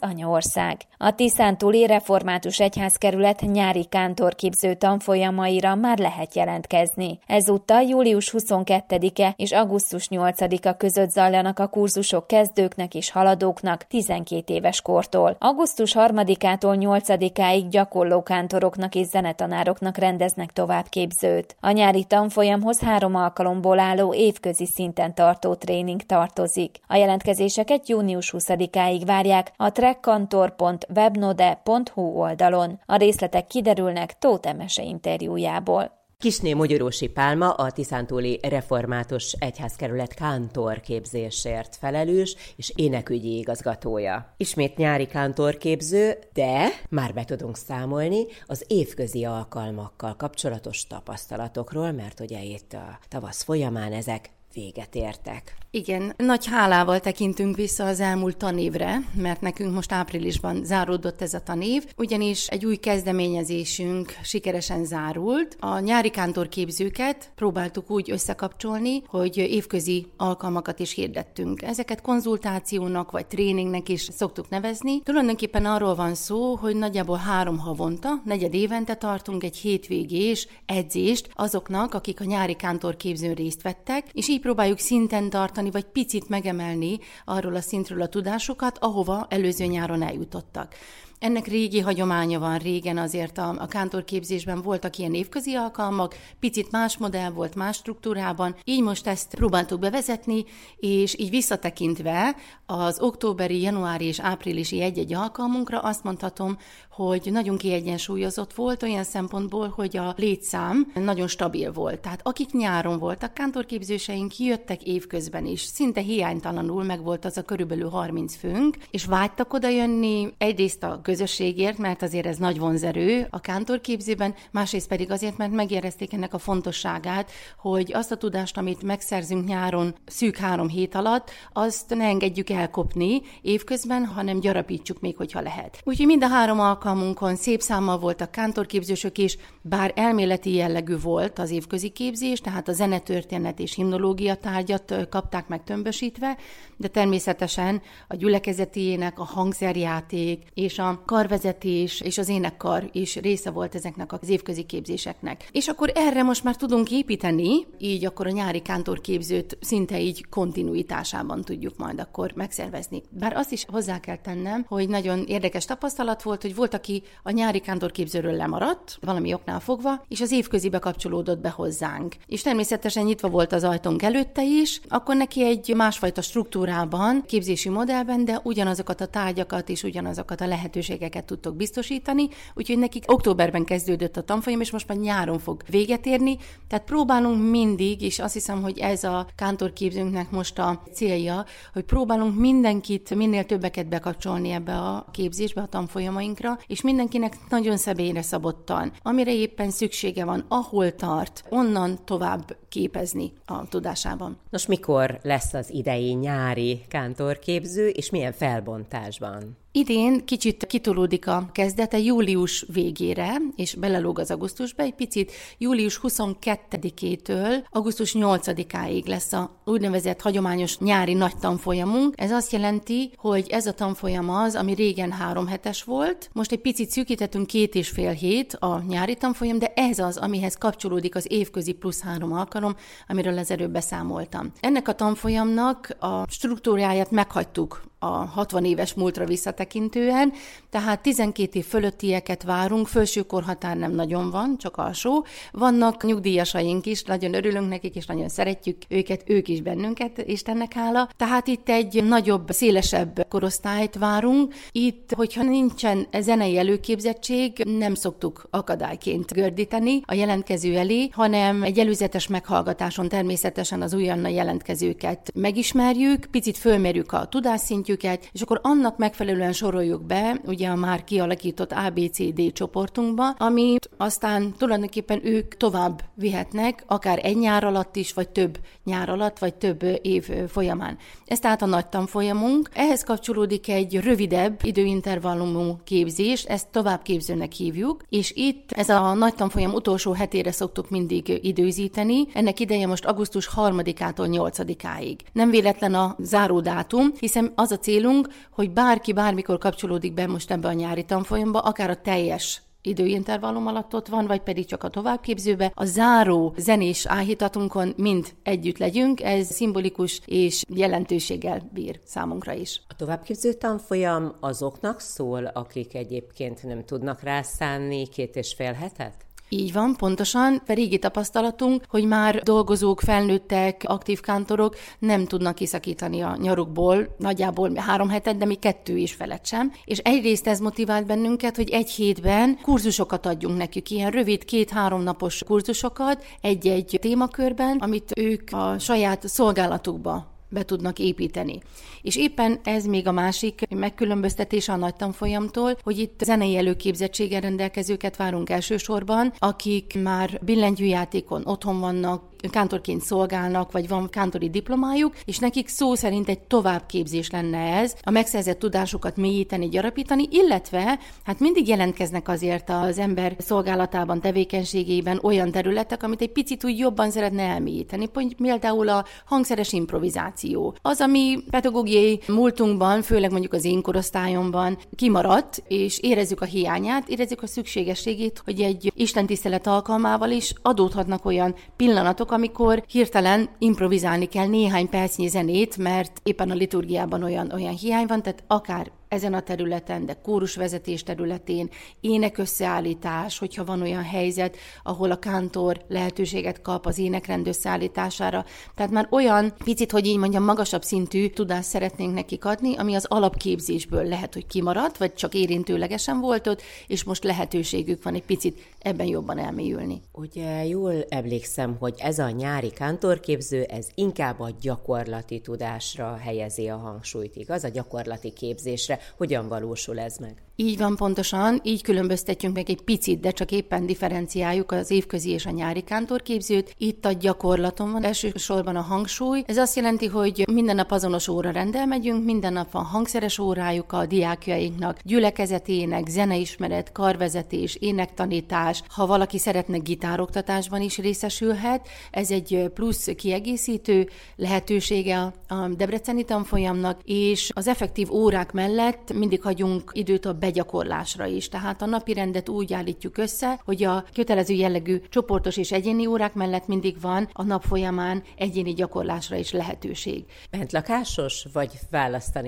anyaország. A Tiszántúli Református Egyházkerület nyári kántorképző tanfolyamaira már lehet jelentkezni. Ezúttal július 22-e és augusztus 8-a között zajlanak a kurzusok kezdőknek és haladóknak 12 éves kortól. Augusztus 3-ától 8-áig gyakorló kántoroknak és zenetanároknak rendeznek továbbképzőt. A nyári tanfolyamhoz 3 alkalomból álló évközi szinten tartó tréning tartozik. A jelentkezéseket június 20-áig várják a trekkantor.webnode.hu oldalon. A részletek kiderülnek Tóth Emese interjújából. Kisné Mogyorósi Pálma a Tiszántúli Református Egyházkerület kántorképzésért felelős és énekügyi igazgatója. Ismét nyári kántorképző, de már be tudunk számolni az évközi alkalmakkal kapcsolatos tapasztalatokról, mert ugye itt a tavasz folyamán ezek véget értek. Igen, nagy hálával tekintünk vissza az elmúlt tanévre, mert nekünk most áprilisban záródott ez a tanév, ugyanis egy új kezdeményezésünk sikeresen zárult. A nyári kántorképzőket próbáltuk úgy összekapcsolni, hogy évközi alkalmakat is hirdettünk. Ezeket konzultációnak vagy tréningnek is szoktuk nevezni. Tulajdonképpen arról van szó, hogy nagyjából 3 havonta, 4 évente tartunk egy hétvégés edzést azoknak, akik a nyári kántorképzőn részt vettek, és így próbáljuk szinten tartani, vagy picit megemelni arról a szintről a tudásukat, ahova előző nyáron eljutottak. Ennek régi hagyománya van, régen azért a kántorképzésben voltak ilyen évközi alkalmak, picit más modell volt, más struktúrában, így most ezt próbáltuk bevezetni, és így visszatekintve az októberi, januári és áprilisi egy-egy alkalmunkra azt mondhatom, hogy nagyon kiegyensúlyozott volt olyan szempontból, hogy a létszám nagyon stabil volt. Tehát akik nyáron voltak, kántorképzőseink jöttek évközben is, szinte hiánytalanul megvolt az a körülbelül 30 főnk, és vágytak oda jönni egyrészt a közösségért, mert azért ez nagy vonzerő a kántorképzőben, másrészt pedig azért, mert megérezték ennek a fontosságát, hogy azt a tudást, amit megszerzünk nyáron szűk 3 hét alatt, azt ne engedjük elkopni évközben, hanem gyarapítsuk még, hogyha lehet. Úgyhogy mind a 3 alkalmunkon szép számmal voltak kántorképzősök is, bár elméleti jellegű volt az évközi képzés, tehát a zenetörténet és himnológia tárgyat kapták meg tömbösítve, de természetesen a gyülekezeti ének, a hangszerjáték és a karvezetés és az énekkar is része volt ezeknek az évközi képzéseknek. És akkor erre most már tudunk építeni, így akkor a nyári kántorképzőt szinte így kontinuitásában tudjuk majd akkor megszervezni. Bár azt is hozzá kell tennem, hogy nagyon érdekes tapasztalat volt, hogy volt, aki a nyári kántorképzőről lemaradt, valami oknál fogva, és az évközibe kapcsolódott be hozzánk. És természetesen nyitva volt az ajtónk előtte is, akkor neki egy másfajta struktúrában, képzési modellben, de ugyanazokat a tárgyakat és ugyanazokat a lehetőségeket tudtok biztosítani, úgyhogy nekik októberben kezdődött a tanfolyam, és most már nyáron fog véget érni, tehát próbálunk mindig, és azt hiszem, hogy ez a kántorképzőnknek most a célja, hogy próbálunk mindenkit, minél többeket bekapcsolni ebbe a képzésbe, a tanfolyamainkra, és mindenkinek nagyon személyre szabottan, amire éppen szüksége van, ahol tart, onnan tovább képezni a tudásában. Nos, mikor lesz az idei nyári kántorképző, és milyen felbontásban? Idén kicsit kitolódik a kezdete július végére, és belelóg az augusztusba, egy picit július 22-től augusztus 8-áig lesz a úgynevezett hagyományos nyári nagy tanfolyamunk. Ez azt jelenti, hogy ez a tanfolyam az, ami régen 3 hetes volt, most egy picit szűkítettünk 2,5 hét a nyári tanfolyam, de ez az, amihez kapcsolódik az évközi plusz 3 alkalom, amiről az előbb beszámoltam. Ennek a tanfolyamnak a struktúráját meghagytuk a 60 éves múltra visszatekintően, tehát 12 év fölöttieket várunk, felső korhatár nem nagyon van, csak alsó. Vannak nyugdíjasaink is, nagyon örülünk nekik, és nagyon szeretjük őket, ők is bennünket, Istennek hála. Tehát itt egy nagyobb, szélesebb korosztályt várunk. Itt, hogyha nincsen zenei előképzettség, nem szoktuk akadályként gördíteni a jelentkező elé, hanem egy előzetes meghallgatáson természetesen az újonnan jelentkezőket megismerjük, picit fölmérjük a tudásszintjüket, és akkor annak megfelelően soroljuk be, ugye a már kialakított ABCD csoportunkba, amit aztán tulajdonképpen ők tovább vihetnek, akár egy nyár alatt is, vagy több nyár alatt, vagy több év folyamán. Ez tehát a nagy tanfolyamunk. Ehhez kapcsolódik egy rövidebb időintervallumú képzés, ezt továbbképzőnek hívjuk, és itt ez a nagy tanfolyam utolsó hetére szoktuk mindig időzíteni. Ennek ideje most augusztus 3-ától 8-áig. Nem véletlen a záródátum, hiszen az a célunk, hogy bárki bármikor kapcsolódik be most ebbe a nyári tanfolyamba, akár a teljes időintervallum alatt ott van, vagy pedig csak a továbbképzőbe. A záró zenés áhítatunkon mind együtt legyünk, ez szimbolikus és jelentőséggel bír számunkra is. A továbbképző tanfolyam azoknak szól, akik egyébként nem tudnak rászánni 2,5 hetet? Így van, pontosan. Régi tapasztalatunk, hogy már dolgozók, felnőttek, aktív kántorok nem tudnak kiszakítani a nyarukból, nagyjából 3 hetet, de mi 2 is felett sem. És egyrészt ez motivált bennünket, hogy egy hétben kurzusokat adjunk nekük, ilyen rövid 2-3 napos kurzusokat egy-egy témakörben, amit ők a saját szolgálatukba be tudnak építeni. És éppen ez még a másik megkülönböztetése a nagy tanfolyamtól, hogy itt zenei előképzettséggel rendelkezőket várunk elsősorban, akik már billentyűjátékon otthon vannak, kántorként szolgálnak, vagy van kántori diplomájuk, és nekik szó szerint egy továbbképzés lenne ez, a megszerzett tudásukat mélyíteni, gyarapítani, illetve hát mindig jelentkeznek azért az ember szolgálatában, tevékenységében olyan területek, amit egy picit úgy jobban szeretne elmélyíteni, például a hangszeres improvizáció. Az, ami pedagógiai múltunkban, főleg mondjuk az én korosztályomban kimaradt, és érezzük a hiányát, érezzük a szükségességét, hogy egy istentisztelet alkalmával is adódhatnak olyan pillanatok, amikor hirtelen improvizálni kell néhány percnyi zenét, mert éppen a liturgiában olyan hiány van, tehát akár ezen a területen, de kórusvezetés területén, énekösszeállítás, hogyha van olyan helyzet, ahol a kántor lehetőséget kap az énekrend összeállítására. Tehát már olyan picit, hogy így mondjam, magasabb szintű tudást szeretnénk nekik adni, ami az alapképzésből lehet, hogy kimaradt, vagy csak érintőlegesen volt ott, és most lehetőségük van egy picit ebben jobban elmélyülni. Ugye jól emlékszem, hogy ez a nyári kántorképző, ez inkább a gyakorlati tudásra helyezi a hangsúlyt, igaz? A gyakorlati képzésre. Hogyan valósul ez meg? Így van, pontosan, így különböztetjünk meg egy picit, de csak éppen differenciáljuk az évközi és a nyári kántorképzőt. Itt a gyakorlaton van elsősorban a hangsúly. Ez azt jelenti, hogy minden nap azonos óra rendel megyünk, minden nap van hangszeres órájuk a diákjainknak, gyülekezetének, zeneismeret, karvezetés, énektanítás. Ha valaki szeretne gitároktatásban is részesülhet, ez egy plusz kiegészítő lehetősége a debreceni tanfolyamnak, és az effektív órák mellett mindig hagyunk időt a begyakorlásra is. Tehát a napi rendet úgy állítjuk össze, hogy a kötelező jellegű csoportos és egyéni órák mellett mindig van a nap folyamán egyéni gyakorlásra is lehetőség. Bentlakásos, vagy választani